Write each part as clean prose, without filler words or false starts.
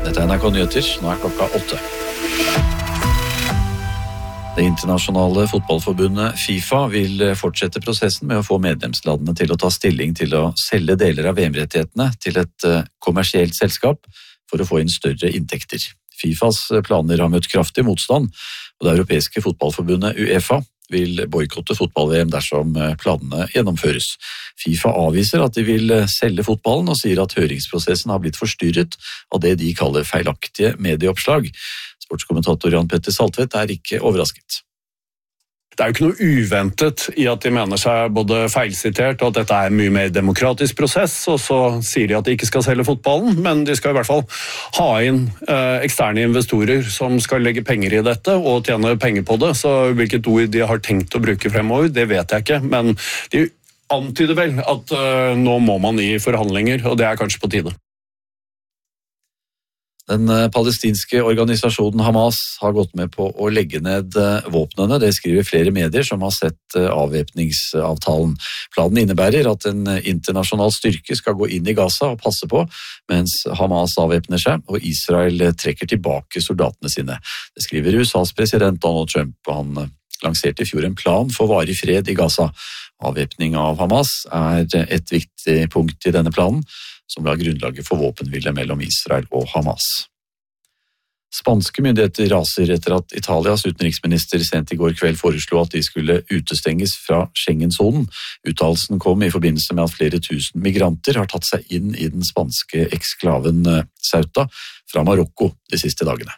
Dette NRK Nyheter, nå klokka 8. Det internasjonale fotballforbundet FIFA vil fortsette prosessen med å få medlemslandene til å ta stilling til å selge deler av VM-rettighetene til et kommersielt selskap for å få inn større inntekter. FIFAs planer har møtt kraftig motstand, og det europeiske fotballforbundet UEFA vil boikotte fotball-VM dersom planene gjennomføres. FIFA avviser at de vil selge fotballen og sier at høringsprosessen har blitt forstyrret av det de kaller feilaktige medieoppslag. Sportskommentator Jan Petter Saltvedt er ikke overrasket. Det er jo ikke noe uventet i at de mener seg både feilsitert og at dette er en mye mer demokratisk prosess, og så sier de at de ikke skal selge fotballen, men de skal i hvert fall ha inn eksterne investorer som skal legge penger i dette og tjene penger på det, så hvilket ord de har tenkt å bruke fremover, det vet jeg ikke, men de antyder vel at nå må man i forhandlinger, og det er kanskje på tide. Den palestinske organisasjonen Hamas har gått med på å legge ned våpnene. Det skriver flere medier som har sett avvæpningsavtalen. Planen innebærer at en internasjonal styrke skal gå inn i Gaza og passe på, mens Hamas avvæpner seg og Israel trekker tilbake soldatene sine. Det skriver USAs president Donald Trump, og han lanserte i fjor en plan for varig fred i Gaza. Avvæpning av Hamas er et viktig punkt i denne planen, som la grunnlaget for våpenhvile mellom Israel og Hamas. Spanske myndigheter raser etter at Italias utenriksminister sent i går kveld foreslo at de skulle utestenges fra Schengen-zonen. Uttalelsen kom i forbindelse med at flere tusen migranter har tatt seg inn i den spanske eksklaven Ceuta fra Marokko de siste dagene.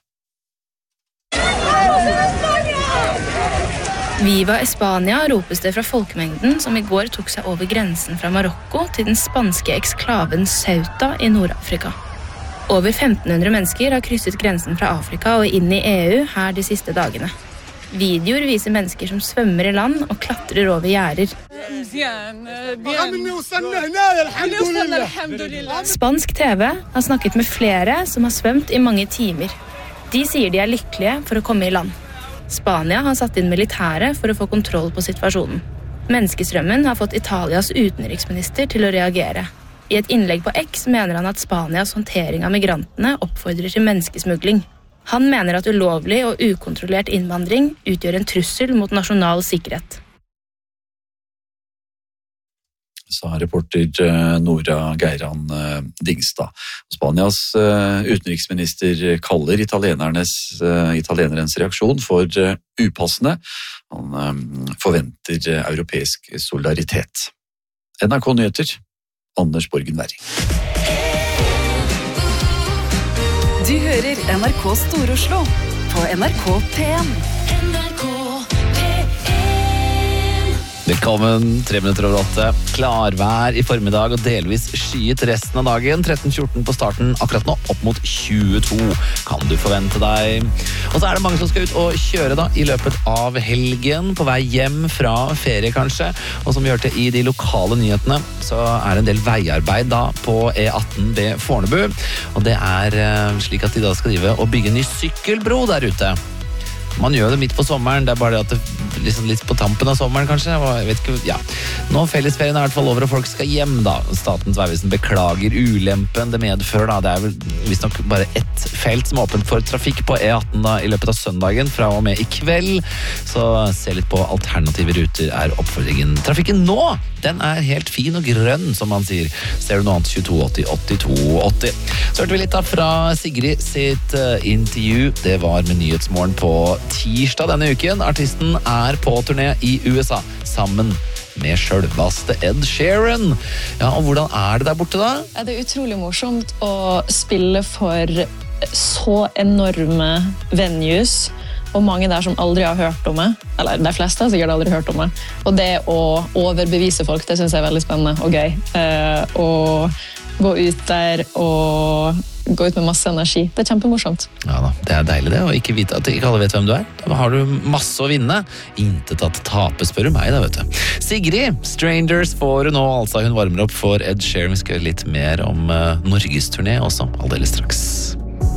Viva Espania ropes det fra folkemengden som i går tok seg over grensen fra Marokko til den spanske eksklaven Ceuta i Nord-Afrika. Over 1500 mennesker har krysset grensen fra Afrika og inn i EU her de siste dagene. Videoer viser mennesker som svømmer i land og klatrer over gjerder. Spansk TV har snakket med flere som har svømt i mange timer. De sier de er lykkelige for å komme i land. Spania har satt inn militære for å få kontroll på situasjonen. Menneskestrømmen har fått Italias utenriksminister til å reagere. I et innlegg på X mener han at Spanias håndtering av migrantene oppfordrer til menneskesmugling. Han mener at ulovlig og ukontrollert innvandring utgjør en trussel mot nasjonal sikkerhet. Sa reporter Nora Geiran Dingstad. Spanias utenriksminister kaller italienerens reaksjon for upassende. Han forventer europeisk solidaritet. NRK Nyheter, Anders Borgen Werring. Du hører NRK Stor-Oslo på NRK P1. Velkommen, 3 minutter over 8. Klarvær i formiddag og delvis skyet resten av dagen. 13-14 på starten, akkurat nå opp mot 22 kan du forvente deg. Og så er det mange som skal ut og kjøre da, i løpet av helgen, på vei hjem fra ferie kanskje. Og som vi hørte i de lokale nyhetene, så er det en del veiarbeid da på E18 ved Fornebu. Og det er slik at de da skal drive og bygge en ny sykkelbro der ute. Man gjør det midt på sommeren, det er bare det at det liksom litt på tampen av sommeren kanskje, jeg vet ikke, ja. Nå fellesferien er i hvert fall over og folk skal hjem da. Statens vegvesen beklager ulempen det medfører da, det er vel visst nok bare ett felt som er åpent for trafikk på E18 da i løpet av søndagen fra og med i kveld, så se litt på alternative ruter er oppfordringen. Trafikken nå, den er helt fin og grønn som man sier. Ser du noe annet 2280 8280. Så hørte vi litt da fra Sigrid sitt intervju, det var med Nyhetsmorgen på tirsdag denne uken. Artisten er på turné i USA sammen med selveste Ed Sheeran. Ja, og hvordan er det der borte da? Det er utrolig morsomt å spille for så enorme venues, og mange der som aldri har hørt om meg, eller de fleste har sikkert aldri hørt om meg. Og det å overbevise folk, det synes jeg er veldig spennende og gøy. Og gå ut der og gå ut med masse energi. Det er kjempemorsomt. Ja da, det er deilig det, og ikke vite at ikke alle vet hvem du er. Da har du masse å vinne. Intet at tape, spør du meg da, vet du. Sigrid, Strangers får hun nå, altså hun varmer opp for Ed Sheeran. Vi skal litt mer om Norges turné også, aldeles straks.